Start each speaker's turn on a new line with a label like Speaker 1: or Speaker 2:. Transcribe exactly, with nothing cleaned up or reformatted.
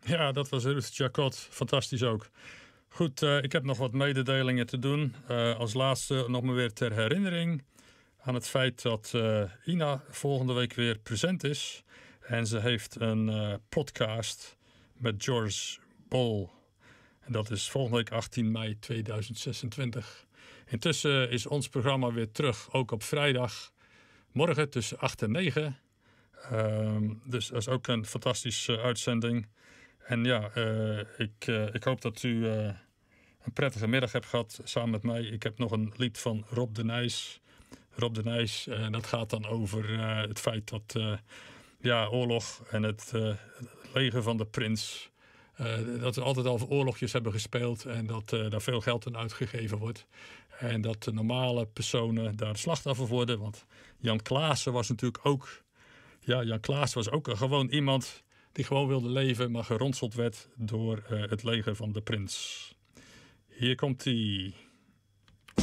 Speaker 1: Ja, dat was Ruth Jacot. Fantastisch ook. Goed, uh, ik heb nog wat mededelingen te doen. Uh, als laatste nog maar weer ter herinnering aan het feit dat uh, Ina volgende week weer present is. En ze heeft een uh, podcast met George Bol. En dat is volgende week achttien mei tweeduizend zesentwintig. Intussen is ons programma weer terug, ook op vrijdag. Morgen tussen acht en negen. Uh, dus dat is ook een fantastische uh, uitzending. En ja, uh, ik, uh, ik hoop dat u uh, een prettige middag hebt gehad samen met mij. Ik heb nog een lied van Rob de Nijs. Rob de Nijs, en uh, dat gaat dan over uh, het feit dat uh, ja, oorlog en het uh, leger van de prins... Uh, dat we altijd al oorlogjes hebben gespeeld en dat uh, daar veel geld aan uitgegeven wordt. En dat de normale personen daar slachtoffer worden. Want Jan Klaassen was natuurlijk ook... Ja, Jan Klaassen was ook gewoon iemand die gewoon wilde leven, maar geronseld werd door uh, het leger van de prins. Hier komt hij.